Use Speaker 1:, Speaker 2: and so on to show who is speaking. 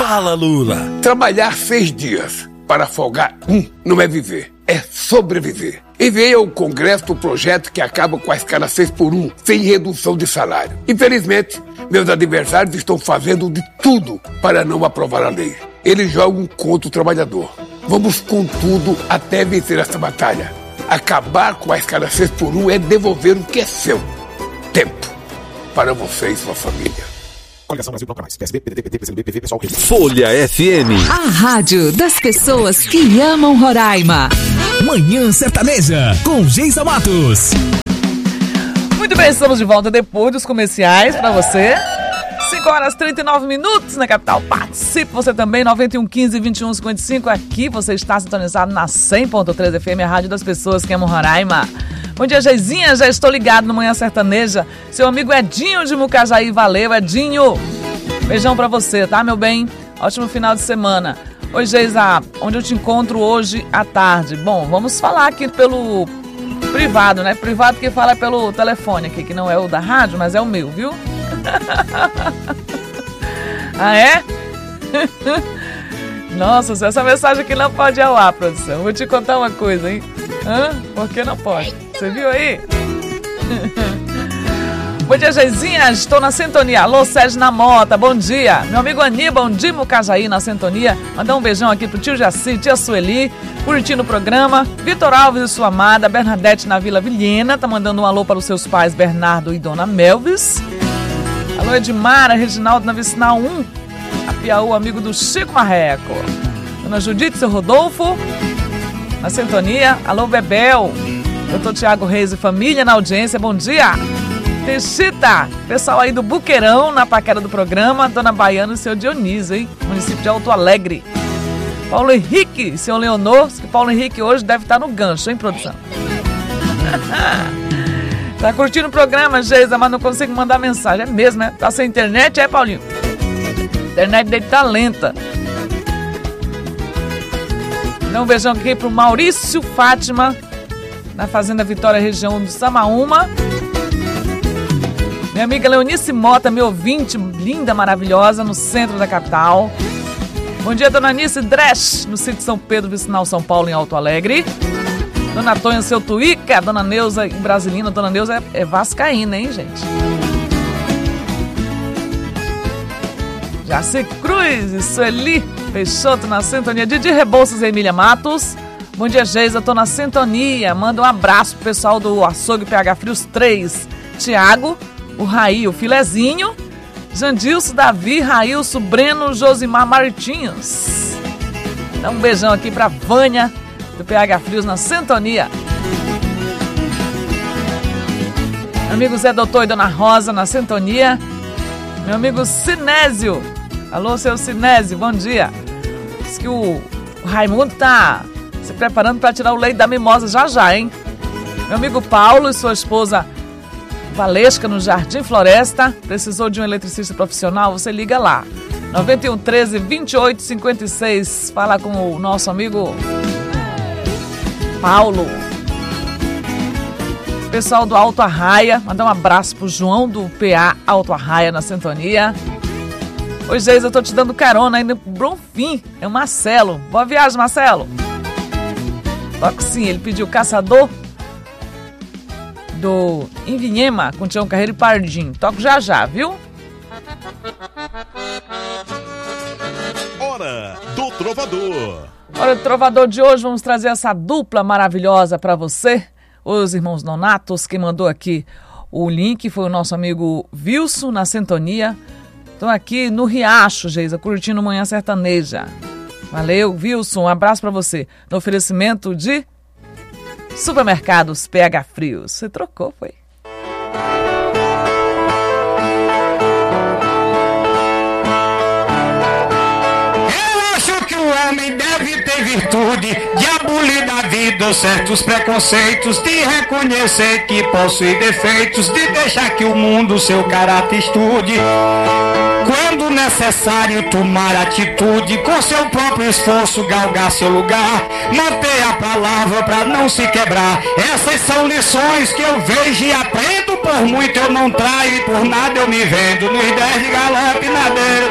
Speaker 1: Fala, Lula.
Speaker 2: Trabalhar 6 dias para folgar não é viver, é sobreviver. Enviei ao Congresso o projeto que acaba com a escala 6x1, sem redução de salário. Infelizmente, meus adversários estão fazendo de tudo para não aprovar a lei. Eles jogam contra o trabalhador. Vamos com tudo até vencer essa batalha. Acabar com a escala 6x1 é devolver o que é seu. Tempo para você e sua família.
Speaker 3: Coligação Brasil Bloco Mais. PSB, PDT, PT, PCdoB, PV, Pessoal, Rede.
Speaker 1: Folha FM.
Speaker 4: A rádio das pessoas que amam Roraima.
Speaker 5: Manhã Sertaneja, com Geisa Matos.
Speaker 6: Muito bem, estamos de volta depois dos comerciais para você. 5h39 na capital. Participe você também, 9115-2155. Aqui você está sintonizado na 100.3 FM, a rádio das pessoas que amam Roraima. Bom dia, Geizinha, já estou ligado no Manhã Sertaneja. Seu amigo Edinho de Mucajaí, valeu, Edinho. Beijão pra você, tá, meu bem? Ótimo final de semana. Oi, Geisa, onde eu te encontro hoje à tarde? Bom, vamos falar aqui pelo privado, né? Privado que fala é pelo telefone aqui, que não é o da rádio, mas é o meu, viu? Ah, é? Nossa, essa mensagem aqui não pode ir ao ar, produção. Vou te contar uma coisa, hein? Por que não pode? Você viu aí? Bom dia, Geizinha. Estou na sintonia. Alô, Sérgio na Mota. Bom dia. Meu amigo Aníbal de Mucajaí na sintonia. Mandar um beijão aqui pro tio Jaci, tia Sueli, curtindo o programa. Vitor Alves e sua amada. Bernadette na Vila Vilhena. Tá mandando um alô para os seus pais, Bernardo e Dona Melvis. Alô, Edmara, Reginaldo na Vicinal 1. A Piauí, amigo do Chico Marreco. Dona Judite, seu Rodolfo. Na sintonia. Alô, Bebel. Doutor Tiago Reis e família na audiência. Bom dia. Teixita. Pessoal aí do Buqueirão, na paquera do programa. Dona Baiana e seu Dionísio, hein? Município de Alto Alegre. Paulo Henrique e seu Leonor. Que Paulo Henrique hoje deve estar no gancho, hein, produção? Tá curtindo o programa, Geisa, mas não consigo mandar mensagem. É mesmo, né? Tá sem internet, é, Paulinho? A internet dele tá lenta. Dá um beijão aqui pro Maurício Fátima, na Fazenda Vitória, região do Samaúma. Minha amiga Leonice Mota, meu ouvinte, linda, maravilhosa, no centro da capital. Bom dia, Dona Anice Dresch, no sítio São Pedro, Vicinal, São Paulo, em Alto Alegre. Dona Tonha, seu Tuíca, Dona Neuza em Brasilina. Dona Neuza é vascaína, hein, gente? Jaci Cruz e Sueli Peixoto na sintonia. Didi Rebouças e Emília Matos. Bom dia, Geisa, tô na sintonia. Manda um abraço pro pessoal do Açougue PH Frios 3. Tiago, o Raí, o Filezinho, Jandilson, Davi, Railson, Breno, Josimar Martins. Dá um beijão aqui pra Vânia, do PH Frios na sintonia. Meu amigo Zé Doutor e Dona Rosa na sintonia. Meu amigo Sinésio. Alô, seu Sinésio, bom dia. Diz que o Raimundo tá se preparando para tirar o leite da mimosa já, hein? Meu amigo Paulo e sua esposa Valesca no Jardim Floresta. Precisou de um eletricista profissional? Você liga lá. 91 13 28 56. Fala com o nosso amigo Paulo. Pessoal do Alto Arraia, mandar um abraço pro João do PA Alto Arraia na sintonia. Oi, Geisa, eu tô te dando carona aí no Bonfim. É o Marcelo. Boa viagem, Marcelo. Toque sim, ele pediu Caçador do Invinhema com Tião Carreiro e Pardim. Toco já, viu?
Speaker 5: Hora do Trovador.
Speaker 6: Hora do Trovador de hoje, vamos trazer essa dupla maravilhosa pra você. Os irmãos Nonatos, quem mandou aqui o link foi o nosso amigo Wilson na sintonia. Estão aqui no Riacho, Geisa, curtindo Manhã Sertaneja. Valeu, Wilson, um abraço pra você. No oferecimento de Supermercados PH Frios. Você trocou, foi?
Speaker 7: Eu acho que o homem deve ter virtude de abolir da vida certos preconceitos, de reconhecer que possui defeitos, de deixar que o mundo seu caráter estude. Quando necessário tomar atitude, com seu próprio esforço galgar seu lugar, manter a palavra pra não se quebrar. Essas são lições que eu vejo e aprendo, por muito eu não traio e por nada eu me vendo. Nos 10 de galope na beira